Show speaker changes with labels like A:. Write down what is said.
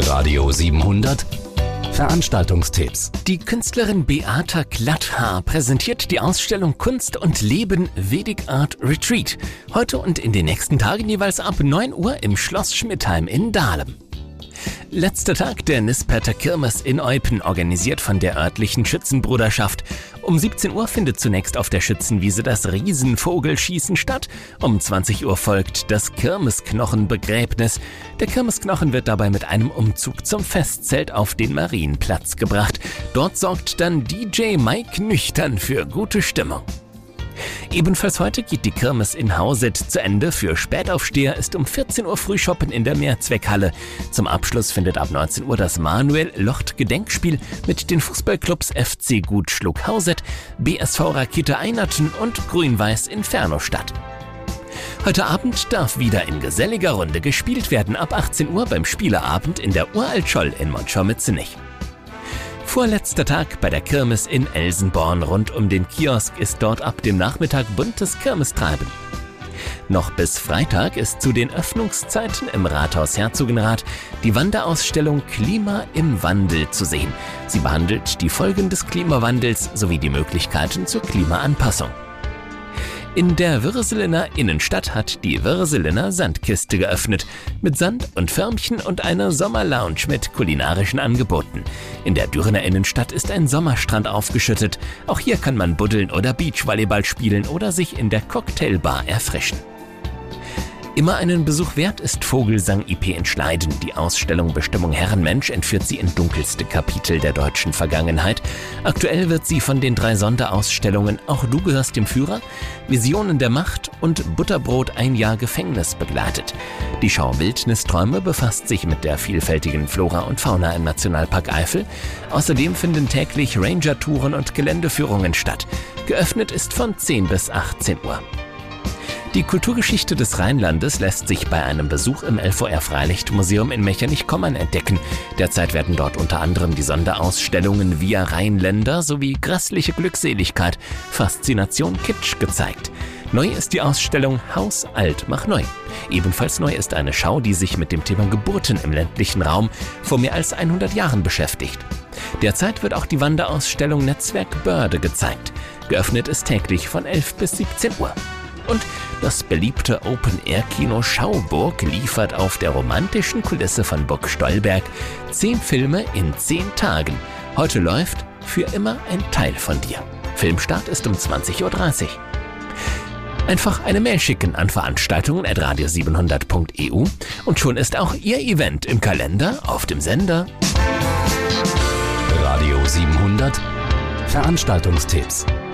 A: Radio 700 Veranstaltungstipps.
B: Die Künstlerin Beata Glatthaar präsentiert die Ausstellung Kunst und Leben Vedic Art Retreat. Heute und in den nächsten Tagen jeweils ab 9 Uhr im Schloss Schmidheim in Dahlem. Letzter Tag der Nisperter Kirmes in Eupen, organisiert von der örtlichen Schützenbruderschaft. Um 17 Uhr findet zunächst auf der Schützenwiese das Riesenvogelschießen statt. Um 20 Uhr folgt das Kirmesknochenbegräbnis. Der Kirmesknochen wird dabei mit einem Umzug zum Festzelt auf den Marienplatz gebracht. Dort sorgt dann DJ Mike Nüchtern für gute Stimmung. Ebenfalls heute geht die Kirmes in Hauset zu Ende. Für Spätaufsteher ist um 14 Uhr Frühschoppen in der Mehrzweckhalle. Zum Abschluss findet ab 19 Uhr das Manuel-Locht-Gedenkspiel mit den Fußballclubs FC Gutschluck Hauset, BSV Rakete Einerten und Grün-Weiß Inferno statt. Heute Abend darf wieder in geselliger Runde gespielt werden, ab 18 Uhr beim Spieleabend in der Uraltscholl in Monschau-Mützenich. Vorletzter Tag bei der Kirmes in Elsenborn. Rund um den Kiosk ist dort ab dem Nachmittag buntes Kirmestreiben. Noch bis Freitag ist zu den Öffnungszeiten im Rathaus Herzogenrath die Wanderausstellung Klima im Wandel zu sehen. Sie behandelt die Folgen des Klimawandels sowie die Möglichkeiten zur Klimaanpassung. In der Würselener Innenstadt hat die Würselener Sandkiste geöffnet. Mit Sand und Förmchen und einer Sommerlounge mit kulinarischen Angeboten. In der Dürener Innenstadt ist ein Sommerstrand aufgeschüttet. Auch hier kann man buddeln oder Beachvolleyball spielen oder sich in der Cocktailbar erfrischen. Immer einen Besuch wert ist Vogelsang IP in Schleiden. Die Ausstellung Bestimmung Herrenmensch entführt sie in dunkelste Kapitel der deutschen Vergangenheit. Aktuell wird sie von den 3 Sonderausstellungen Auch du gehörst dem Führer, Visionen der Macht und Butterbrot ein Jahr Gefängnis begleitet. Die Schau Wildnisträume befasst sich mit der vielfältigen Flora und Fauna im Nationalpark Eifel. Außerdem finden täglich Ranger-Touren und Geländeführungen statt. Geöffnet ist von 10 bis 18 Uhr. Die Kulturgeschichte des Rheinlandes lässt sich bei einem Besuch im LVR Freilichtmuseum in Mechernich-Kommern entdecken. Derzeit werden dort unter anderem die Sonderausstellungen Via Rheinländer sowie Grässliche Glückseligkeit, Faszination Kitsch gezeigt. Neu ist die Ausstellung Haus alt mach neu. Ebenfalls neu ist eine Schau, die sich mit dem Thema Geburten im ländlichen Raum vor mehr als 100 Jahren beschäftigt. Derzeit wird auch die Wanderausstellung Netzwerk Börde gezeigt. Geöffnet ist täglich von 11 bis 17 Uhr. Und das beliebte Open-Air-Kino Schauburg liefert auf der romantischen Kulisse von Burg Stolberg 10 Filme in 10 Tagen. Heute läuft Für immer ein Teil von dir. Filmstart ist um 20.30 Uhr. Einfach eine Mail schicken an veranstaltungen@radio700.eu und schon ist auch Ihr Event im Kalender auf dem Sender.
A: Radio 700 Veranstaltungstipps.